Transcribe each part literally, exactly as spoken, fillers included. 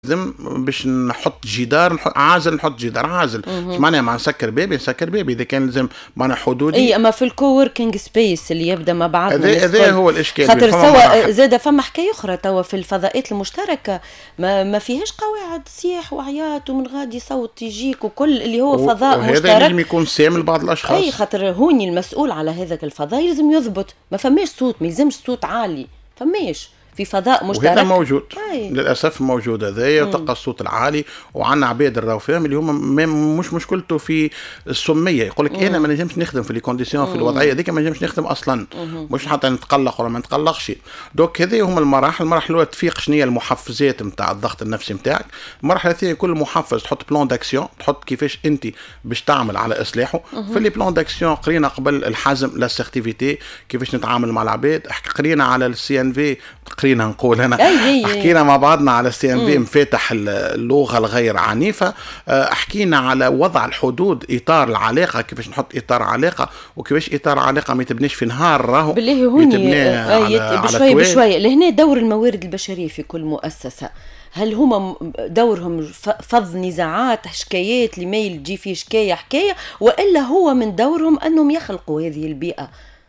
لازم باش نحط جدار نحط عازل نحط جدار عازل مش معناها مع نسكر بابي نسكر بابي اذا كان لازم معناها حدودي. اي اما في الكووركينج سبيس اللي يبدا مع بعضنا هذا هو الاشكال. خاطر سوا زاد فما حكايه اخرى توا في الفضاءات المشتركه ما, ما فيهاش قواعد سياح وعيات ومن غادي صوت يجيك وكل اللي هو فضاء مشترك. هذا لازم يكون سام لبعض الاشخاص. اي خاطر هوني المسؤول على هذاك الفضاء لازم يضبط ما فماش صوت ما يلزمش صوت عالي فماش في فضاء مشترك وهذا موجود أي. للاسف موجود هذايا وتلقى الصوت العالي وعندنا عباد الراو فيهم اللي هما مش مشكلته في السميه يقول لك انا ما نجمش نخدم في لي كونديسيون في الوضعيه هذيك ما نجمش نخدم اصلا مم. مش حتى نتقلق ولا ما نتقلقش. دوك هذه هما المراحل. المرحله الاولى تفيق شنو هي المحفزات نتاع الضغط النفسي نتاعك. المرحله الثانيه كل محفز تحط بلان داكسيون تحط كيفاش انت باش تعمل على اصلاحه. في لي بلان داكسيون قرينا قبل الحزم لاسيرتيفيتي كيفاش نتعامل مع العباد. قرينا على السي ان في قرينا نقول انا حكينا مع بعضنا على السي ام في مفاتح اللغه الغير عنيفه. حكينا على وضع الحدود اطار العلاقه كيفاش نحط اطار علاقه وكيفاش اطار علاقه ما يتبنيش في نهار راهو بالله هوني بشوي بشوي لهنا دور الموارد البشريه في كل مؤسسه. هل هما دورهم فض نزاعات حكايات اللي ما يجي فيه شكايه حكايه والا هو من دورهم انهم يخلقوا هذه البيئه؟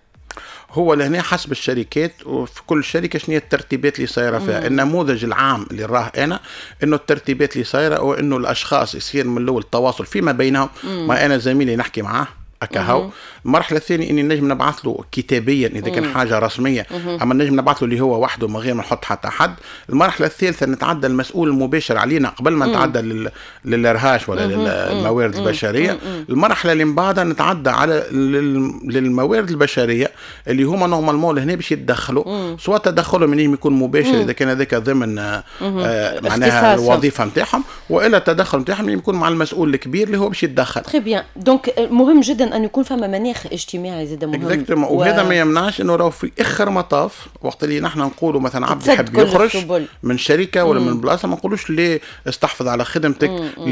هو لهنا حسب الشركات وفي كل شركه شنو هي الترتيبات اللي صايره فيها. مم. النموذج العام اللي راه انا انه الترتيبات اللي صايره وانه الاشخاص يصير من الاول التواصل فيما بينهم. مم. ما انا زميلي نحكي معاه أكهو. المرحلة الثانية إني نجم نبعث له كتابيا إذا كان مم. حاجة رسمية. مم. أما نجم نبعث له اللي هو وحده من غير ما نحط حتى حد. المرحلة الثالثة نتعدى المسؤول المباشر علينا قبل ما نتعدى لل... للإرهاش ولا مم. للموارد مم. البشرية. مم. المرحلة اللي من بعدها نتعدى على لل... للموارد البشرية اللي هما نورمالمون هنا باش يتدخلوا. سواء تدخلهم منهم يكون مباشر إذا كان هذاك ضمن آه معناها الوظيفة نتاعهم وإلا التدخل نتاعهم يكون مع المسؤول الكبير اللي هو باش يتدخل. تري بيان دونك مهم جدا أن يكون فما مناخ اجتماعي زاد مهم. و... وهذا ما يمنعش انه لو في اخر مطاف وقت اللي نحن نقولوا مثلا عبد يحب يخرج السبل. من شركه ولا مم. من بلاصه ما نقولوش ليه استحفظ على خدمتك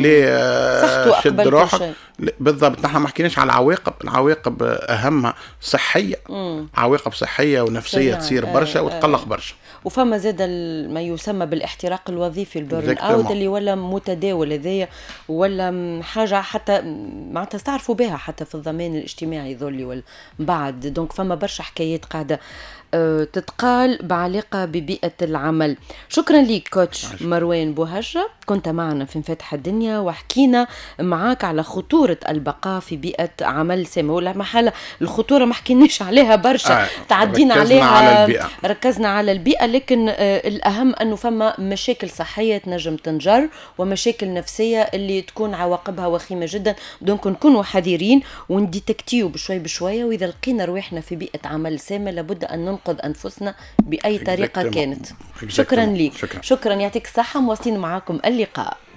ليه شد روحك بالضبط. نحن ما حكيناش على العواقب. العواقب اهمها صحيه. مم. عواقب صحيه ونفسيه تصير برشا آه وتقلق برشا. وفما زاد ما يسمى بالاحتراق الوظيفي البيرن اوت اللي ولا متداول هذايا ولا حاجه حتى معناتها تعرفوا بها حتى في الضمان الاجتماعي ذولي والبعد. دونك فما برشا حكايات قاعده أه تتقال بعلاقه ببيئه العمل. شكرا ليك كوتش مروان بوهجة كنت معنا في مفاتح الدنيا وحكينا معاك على خطوره البقاء في بيئه عمل سامه ولا محاله. الخطوره ما حكيناش عليها برشا. آه. تعدينا عليها على البيئة. ركزنا على البيئه لكن آه الاهم انه فما مشاكل صحيه تنجم تنجر ومشاكل نفسيه اللي تكون عواقبها وخيمه جدا. دونك نكونوا حذرين ونديتكتيو بشوي بشويه واذا لقينا روحنا في بيئه عمل سامه لابد ان ننقذ انفسنا باي طريقه كانت. شكرا ليك. شكرا, شكرا يعطيك الصحه. مواصلين معاكم اللقاء.